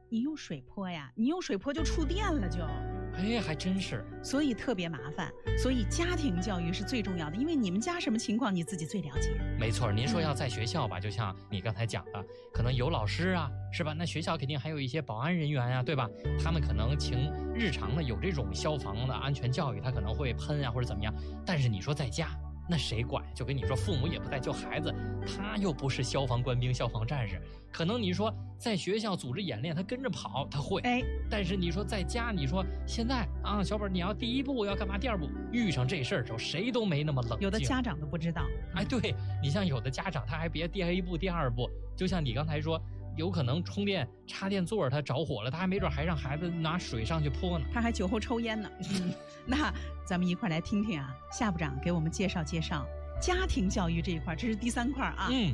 你用水泼呀，你用水泼就触电了就。 哎，还真是， 所以特别麻烦。所以家庭教育是最重要的，因为你们家什么情况你自己最了解。 没错，您说要在学校吧，就像你刚才讲的，可能有老师啊，是吧？那学校肯定还有一些保安人员呀，对吧？他们可能日常的有这种消防的安全教育，他可能会喷啊或者怎么样。但是你说在家，那谁管？就跟你说，父母也不在救孩子，他又不是消防官兵、消防战士。可能你说在学校组织演练，他跟着跑，他会。但是你说在家，你说现在啊，小本你要第一步要干嘛？第二步遇上这事儿的时候，谁都没那么冷静。 有的家长都不知道。 哎，对，你像有的家长他还别第一步、第二步，就像你刚才说。有可能充电插电座它着火了，他还没准还让孩子拿水上去泼呢， 他还酒后抽烟呢。那咱们一块来听听啊，夏部长给我们介绍介绍家庭教育这一块，这是第3块啊。